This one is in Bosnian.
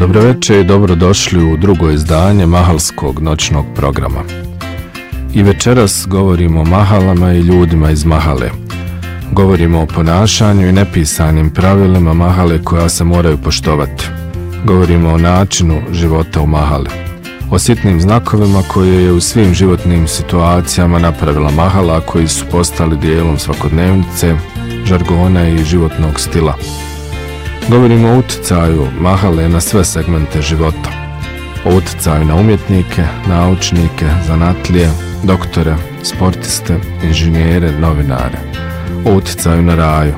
Dobro večer i dobrodošli u drugo izdanje Mahalskog noćnog programa. I večeras govorimo o mahalama i ljudima iz mahale. Govorimo o ponašanju i nepisanim pravilima mahale koja se moraju poštovati. Govorimo o načinu života u mahali. O sitnim znakovima koje je u svim životnim situacijama napravila mahala, koji su postali dijelom svakodnevnice, žargona i životnog stila. Govorimo o utjecaju mahale na sve segmente života. O utjecaju na umjetnike, naučnike, zanatlije, doktore, sportiste, inženjere, novinare. O utjecaju na raju.